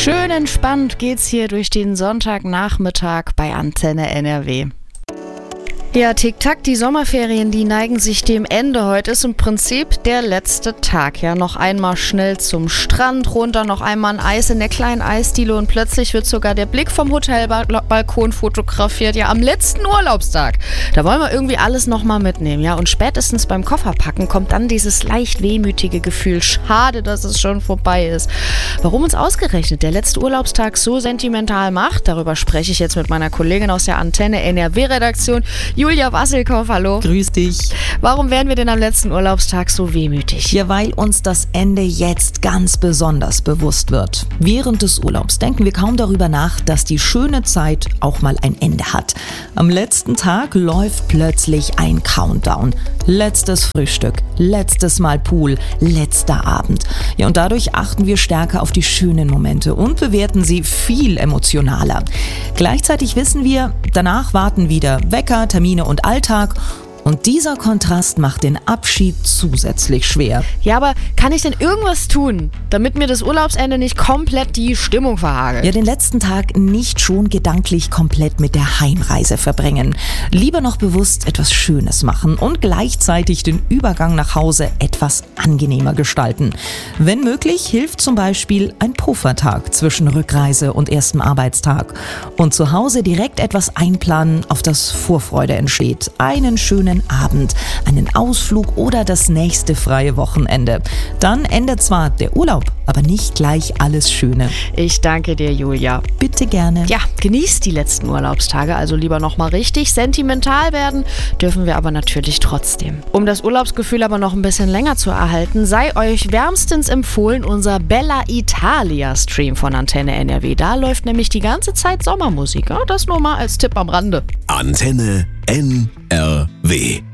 Schön entspannt geht's hier durch den Sonntagnachmittag bei Antenne NRW. Ja, Tick-Tack, die Sommerferien, die neigen sich dem Ende. Heute ist im Prinzip der letzte Tag. Ja, noch einmal schnell zum Strand runter, noch einmal ein Eis in der kleinen Eisdiele und plötzlich wird sogar der Blick vom Hotelbalkon fotografiert. Ja, am letzten Urlaubstag. Da wollen wir irgendwie alles nochmal mitnehmen, ja. Und spätestens beim Kofferpacken kommt dann dieses leicht wehmütige Gefühl. Schade, dass es schon vorbei ist. Warum uns ausgerechnet der letzte Urlaubstag so sentimental macht, darüber spreche ich jetzt mit meiner Kollegin aus der Antenne NRW-Redaktion, Julia Wassilkow, hallo. Grüß dich. Warum werden wir denn am letzten Urlaubstag so wehmütig? Ja, weil uns das Ende jetzt ganz besonders bewusst wird. Während des Urlaubs denken wir kaum darüber nach, dass die schöne Zeit auch mal ein Ende hat. Am letzten Tag läuft plötzlich ein Countdown. Letztes Frühstück, letztes Mal Pool, letzter Abend. Ja, und dadurch achten wir stärker auf die schönen Momente und bewerten sie viel emotionaler. Gleichzeitig wissen wir, danach warten wieder Wecker, Termine und Alltag. Und dieser Kontrast macht den Abschied zusätzlich schwer. Ja, aber kann ich denn irgendwas tun, damit mir das Urlaubsende nicht komplett die Stimmung verhagelt? Ja, den letzten Tag nicht schon gedanklich komplett mit der Heimreise verbringen. Lieber noch bewusst etwas Schönes machen und gleichzeitig den Übergang nach Hause etwas angenehmer gestalten. Wenn möglich, hilft zum Beispiel ein Puffertag zwischen Rückreise und erstem Arbeitstag. Und zu Hause direkt etwas einplanen, auf das Vorfreude entsteht. Einen schönen Abend, einen Ausflug oder das nächste freie Wochenende. Dann endet zwar der Urlaub, aber nicht gleich alles Schöne. Ich danke dir, Julia. Bitte gerne. Ja, genießt die letzten Urlaubstage, also lieber nochmal richtig. Sentimental werden dürfen wir aber natürlich trotzdem. Um das Urlaubsgefühl aber noch ein bisschen länger zu erhalten, sei euch wärmstens empfohlen unser Bella Italia Stream von Antenne NRW. Da läuft nämlich die ganze Zeit Sommermusik. Ja, das nur mal als Tipp am Rande. Antenne NRW.